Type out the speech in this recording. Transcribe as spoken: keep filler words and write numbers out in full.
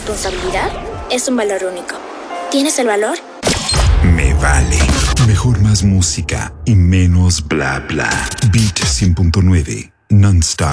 responsabilidad es un valor único. ¿Tienes el valor? Me vale. Mejor más música y menos bla bla. Beat cien punto nueve. Non-stop